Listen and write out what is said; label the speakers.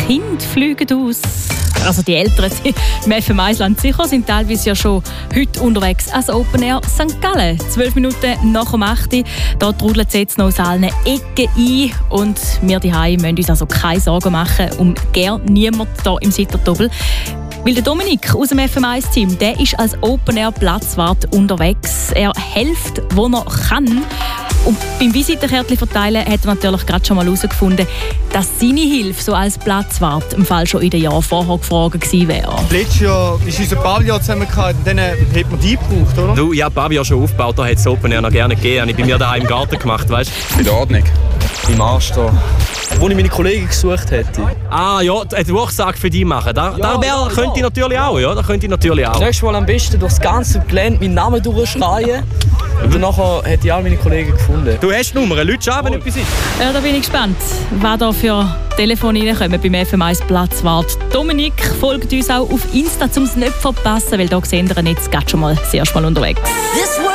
Speaker 1: Kinder fliegen aus. Also die Eltern im FM1-Land sicher sind teilweise ja schon heute unterwegs als Open Air St. Gallen. 12 Minuten nach dem 8 Uhr. Da trudelt es jetzt noch aus allen Ecken ein. Und wir daheim müssen uns also keine Sorgen machen um gar niemand hier im Sitterdobel. Weil der Dominik aus dem FM1-Team, der ist als Open Air Platzwart unterwegs. Er hilft, wo er kann. Und beim Visitenkärtchen verteilen hat er natürlich gerade schon mal herausgefunden, dass seine Hilfe so als Platzwart im Fall schon in den Jahren vorher gefragt gewesen wäre.
Speaker 2: Letztes Jahr ist unser Pavillon zusammengehalten, dann hat man die gebraucht, oder?
Speaker 3: Du, ich habe Pavillon schon aufgebaut, da hätte es Open Air noch gerne gegeben. Habe ich bei mir daheim im Garten gemacht, weißt du?
Speaker 2: In der Ordnung. Im Arsch da. Wo ich meine Kollegen gesucht hätte.
Speaker 3: Ah ja, einen Durchsage für die machen. Könnte ich natürlich auch, ja. Das könnte ich natürlich auch.
Speaker 2: Nächstes Mal am besten durchs ganze Gelände meinen Namen durchschreien. Und danach hätte ich all meine Kollegen gefunden.
Speaker 3: Du hast die Nummer, Leute an, wenn etwas ist.
Speaker 1: Ja, da bin ich gespannt, was da für Telefone reinkommen beim FM1 Platzwart. Dominik folgt uns auch auf Insta, um es nicht zu verpassen, weil da sehen wir ihn jetzt gerade schon mal das erste Mal unterwegs.